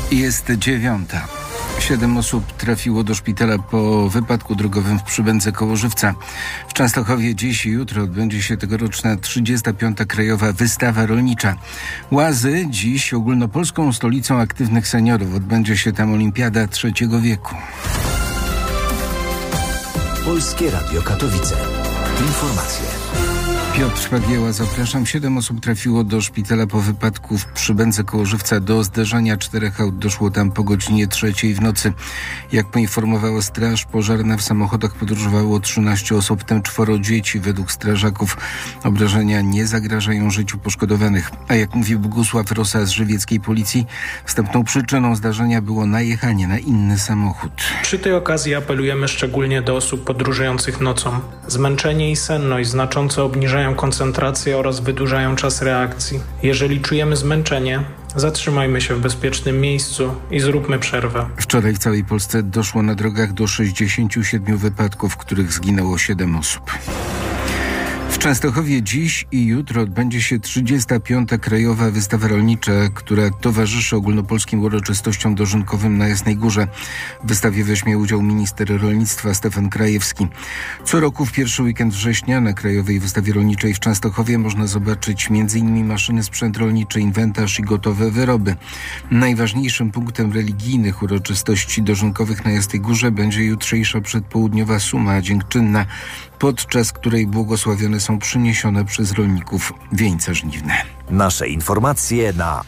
Jest 9. 7 osób trafiło do szpitala po wypadku drogowym w Przybędze koło Żywca. W Częstochowie dziś i jutro odbędzie się tegoroczna 35. Krajowa Wystawa Rolnicza. Łazy dziś ogólnopolską stolicą aktywnych seniorów. Odbędzie się tam Olimpiada trzeciego wieku. Polskie Radio Katowice. Informacje. Piotr Pagieła, zapraszam. 7 osób trafiło do szpitala po wypadku w Przybędze koło Żywca. Do zderzenia 4 aut doszło tam po godzinie 3 w nocy. Jak poinformowała Straż Pożarna, w samochodach podróżowało 13 osób, w tym 4 dzieci. Według strażaków obrażenia nie zagrażają życiu poszkodowanych. A jak mówi Bogusław Rosa z żywieckiej policji, wstępną przyczyną zdarzenia było najechanie na inny samochód. Przy tej okazji apelujemy szczególnie do osób podróżujących nocą. Zmęczenie i senność znacząco obniżają koncentrację oraz wydłużają czas reakcji. Jeżeli czujemy zmęczenie, zatrzymajmy się w bezpiecznym miejscu i zróbmy przerwę. Wczoraj w całej Polsce doszło na drogach do 67 wypadków, w których zginęło 7 osób. W Częstochowie dziś i jutro odbędzie się 35. Krajowa Wystawa Rolnicza, która towarzyszy ogólnopolskim uroczystościom dożynkowym na Jasnej Górze. W wystawie weźmie udział minister rolnictwa Stefan Krajewski. Co roku w pierwszy weekend września na Krajowej Wystawie Rolniczej w Częstochowie można zobaczyć m.in. maszyny, sprzęt rolniczy, inwentarz i gotowe wyroby. Najważniejszym punktem religijnych uroczystości dożynkowych na Jasnej Górze będzie jutrzejsza przedpołudniowa suma dziękczynna, podczas której błogosławione są przyniesione przez rolników wieńce żniwne. Nasze informacje na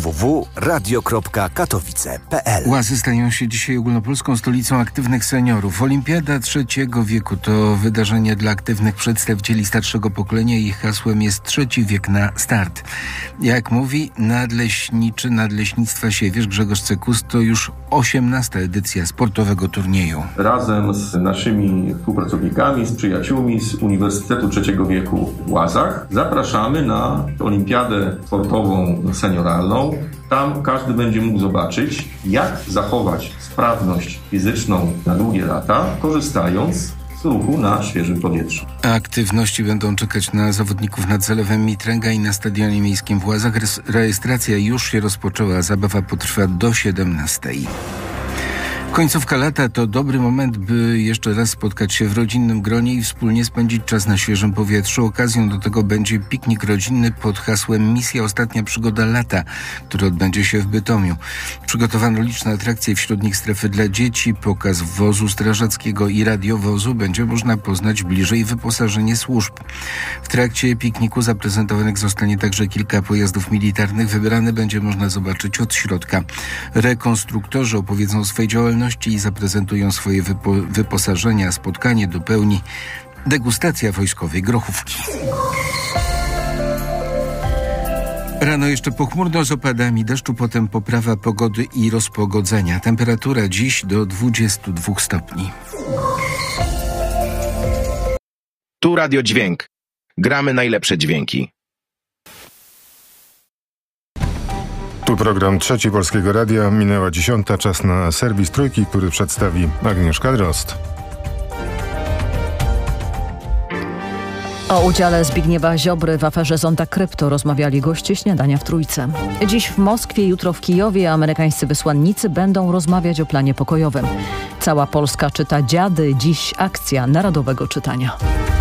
www.radio.katowice.pl. Łazy stają się dzisiaj ogólnopolską stolicą aktywnych seniorów. Olimpiada trzeciego wieku to wydarzenie dla aktywnych przedstawicieli starszego pokolenia i ich hasłem jest trzeci wiek na start. Jak mówi nadleśniczy Nadleśnictwa Siewierz Grzegorz Cekus, to już 18. edycja sportowego turnieju. Razem z naszymi współpracownikami, z przyjaciółmi z Uniwersytetu Trzeciego Wieku w Łazach zapraszamy na olimpiadę sportową senioralną. Tam każdy będzie mógł zobaczyć, jak zachować sprawność fizyczną na długie lata, korzystając z ruchu na świeżym powietrzu. Aktywności będą czekać na zawodników nad Zalewem Mitręga i na Stadionie Miejskim w Łazach. Rejestracja już się rozpoczęła. Zabawa potrwa do 17. Końcówka lata to dobry moment, by jeszcze raz spotkać się w rodzinnym gronie i wspólnie spędzić czas na świeżym powietrzu. Okazją do tego będzie piknik rodzinny pod hasłem Misja Ostatnia Przygoda Lata, który odbędzie się w Bytomiu. Przygotowano liczne atrakcje, wśród nich strefy dla dzieci, pokaz wozu strażackiego i radiowozu. Będzie można poznać bliżej wyposażenie służb. W trakcie pikniku zaprezentowanych zostanie także kilka pojazdów militarnych. Wybrane będzie można zobaczyć od środka. Rekonstruktorzy opowiedzą o swojej działalności i zaprezentują swoje wyposażenia. Spotkanie dopełni degustacja wojskowej grochówki. Rano jeszcze pochmurno z opadami deszczu, potem poprawa pogody i rozpogodzenia. Temperatura dziś do 22 stopni. Tu Radio Dźwięk. Gramy najlepsze dźwięki. Tu program Trzeci Polskiego Radia. Minęła 10. Czas na serwis Trójki, który przedstawi Agnieszka Drozd. O udziale Zbigniewa Ziobry w aferze Zonda Krypto rozmawiali goście śniadania w Trójce. Dziś w Moskwie, jutro w Kijowie amerykańscy wysłannicy będą rozmawiać o planie pokojowym. Cała Polska czyta dziady, dziś akcja narodowego czytania.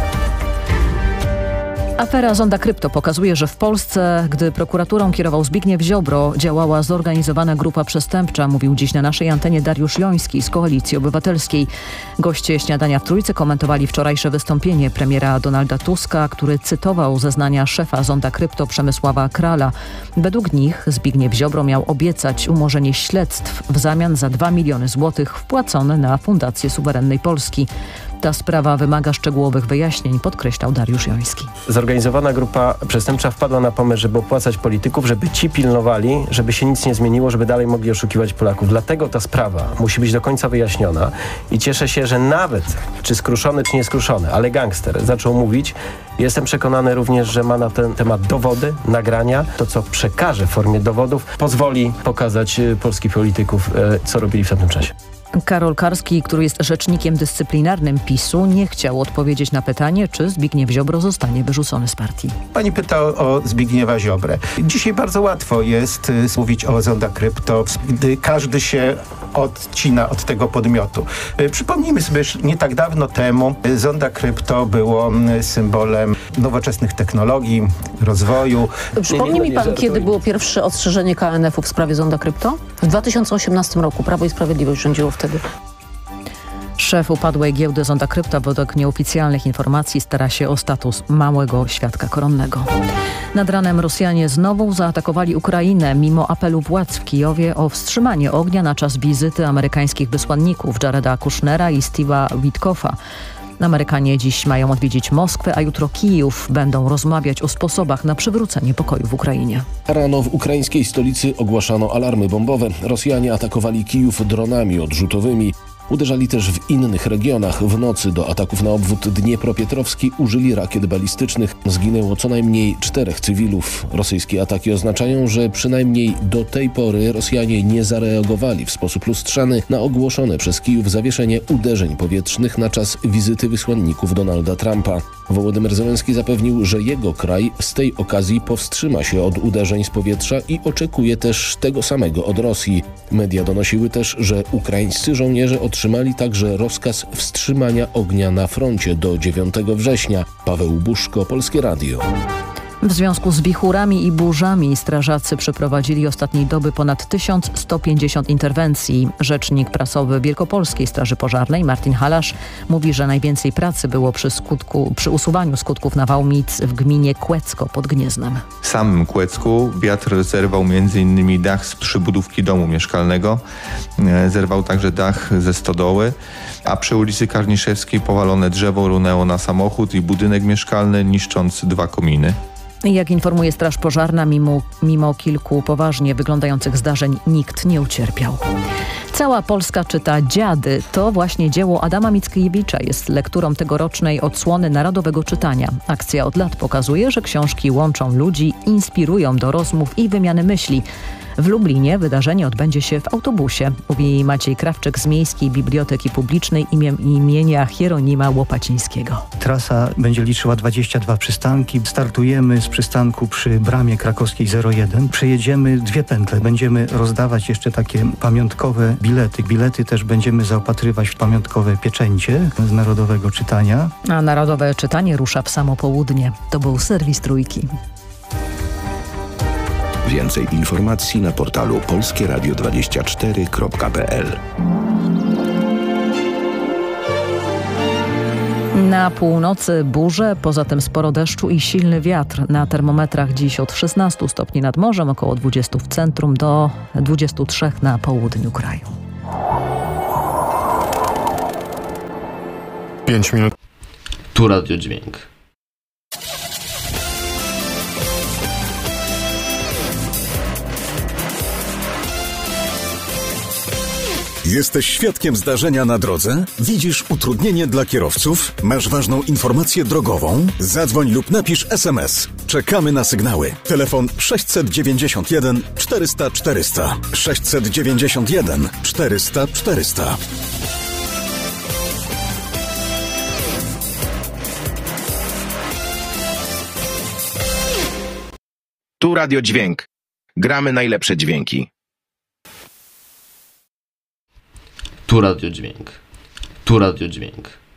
Afera Zonda Krypto pokazuje, że w Polsce, gdy prokuraturą kierował Zbigniew Ziobro, działała zorganizowana grupa przestępcza, mówił dziś na naszej antenie Dariusz Joński z Koalicji Obywatelskiej. Goście śniadania w Trójce komentowali wczorajsze wystąpienie premiera Donalda Tuska, który cytował zeznania szefa Zonda Krypto Przemysława Krala. Według nich Zbigniew Ziobro miał obiecać umorzenie śledztw w zamian za 2 miliony złotych wpłacone na Fundację Suwerennej Polski. Ta sprawa wymaga szczegółowych wyjaśnień, podkreślał Dariusz Joński. Zorganizowana grupa przestępcza wpadła na pomysł, żeby opłacać polityków, żeby ci pilnowali, żeby się nic nie zmieniło, żeby dalej mogli oszukiwać Polaków. Dlatego ta sprawa musi być do końca wyjaśniona i cieszę się, że nawet, czy skruszony, czy nieskruszony, ale gangster zaczął mówić. Jestem przekonany również, że ma na ten temat dowody, nagrania. To, co przekaże w formie dowodów, pozwoli pokazać polskich polityków, co robili w tamtym czasie. Karol Karski, który jest rzecznikiem dyscyplinarnym PiS-u, nie chciał odpowiedzieć na pytanie, czy Zbigniew Ziobro zostanie wyrzucony z partii. Pani pyta o Zbigniewa Ziobrę. Dzisiaj bardzo łatwo jest mówić o Zonda Krypto, gdy każdy się odcina od tego podmiotu. Przypomnijmy sobie, że nie tak dawno temu Zonda Krypto było symbolem nowoczesnych technologii, rozwoju. Przypomni mi pan, kiedy było pierwsze ostrzeżenie KNF-u w sprawie Zonda Krypto? W 2018 roku. Prawo i Sprawiedliwość rządziło wtedy. Szef upadłej giełdy Zonda Krypto według nieoficjalnych informacji stara się o status małego świadka koronnego. Nad ranem Rosjanie znowu zaatakowali Ukrainę mimo apelu władz w Kijowie o wstrzymanie ognia na czas wizyty amerykańskich wysłanników Jareda Kushnera i Steve'a Witkoffa. Amerykanie dziś mają odwiedzić Moskwę, a jutro Kijów. Będą rozmawiać o sposobach na przywrócenie pokoju w Ukrainie. Rano w ukraińskiej stolicy ogłaszano alarmy bombowe. Rosjanie atakowali Kijów dronami odrzutowymi. Uderzali też w innych regionach. W nocy do ataków na obwód Dniepropietrowski użyli rakiet balistycznych. Zginęło co najmniej 4 cywilów. Rosyjskie ataki oznaczają, że przynajmniej do tej pory Rosjanie nie zareagowali w sposób lustrzany na ogłoszone przez Kijów zawieszenie uderzeń powietrznych na czas wizyty wysłanników Donalda Trumpa. Wołodymyr Zełenski zapewnił, że jego kraj z tej okazji powstrzyma się od uderzeń z powietrza i oczekuje też tego samego od Rosji. Media donosiły też, że ukraińscy żołnierze otrzymali także rozkaz wstrzymania ognia na froncie do 9 września. Paweł Buszko, Polskie Radio. W związku z wichurami i burzami strażacy przeprowadzili ostatniej doby ponad 1150 interwencji. Rzecznik prasowy Wielkopolskiej Straży Pożarnej Martin Halasz mówi, że najwięcej pracy było przy usuwaniu skutków nawałnic w gminie Kłecko pod Gnieznem. W samym Kłecku wiatr zerwał m.in. dach z przybudówki domu mieszkalnego, zerwał także dach ze stodoły, a przy ulicy Karniszewskiej powalone drzewo runęło na samochód i budynek mieszkalny, niszcząc 2 kominy. Jak informuje Straż Pożarna, mimo kilku poważnie wyglądających zdarzeń nikt nie ucierpiał. Cała Polska czyta Dziady. To właśnie dzieło Adama Mickiewicza jest lekturą tegorocznej odsłony Narodowego Czytania. Akcja od lat pokazuje, że książki łączą ludzi, inspirują do rozmów i wymiany myśli. W Lublinie wydarzenie odbędzie się w autobusie, mówi Maciej Krawczyk z Miejskiej Biblioteki Publicznej imienia Hieronima Łopacińskiego. Trasa będzie liczyła 22 przystanki. Startujemy z przystanku przy bramie krakowskiej 01. Przejedziemy 2 pętle. Będziemy rozdawać jeszcze takie pamiątkowe bilety. Bilety też będziemy zaopatrywać w pamiątkowe pieczęcie z Narodowego Czytania. A Narodowe Czytanie rusza w samo południe. To był serwis Trójki. Więcej informacji na portalu polskieradio24.pl. Na północy burze, poza tym sporo deszczu i silny wiatr. Na termometrach dziś od 16 stopni nad morzem, około 20 w centrum do 23 na południu kraju. 5 minut. Tu Radio Dźwięk. Jesteś świadkiem zdarzenia na drodze? Widzisz utrudnienie dla kierowców? Masz ważną informację drogową? Zadzwoń lub napisz SMS. Czekamy na sygnały. Telefon 691 400 400. 691 400 400. Tu Radio Dźwięk. Gramy najlepsze dźwięki. Tu Radio Dźwięk. Tu Radio Dźwięk.